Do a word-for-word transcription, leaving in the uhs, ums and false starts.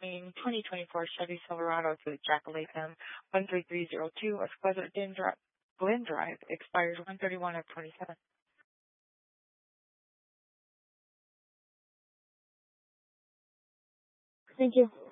between twenty twenty-four Chevy Silverado to Jack Latham one three three zero two of Pleasant Glen Drive, Glen Drive expires one thirty-one of twenty-seven. Thank you.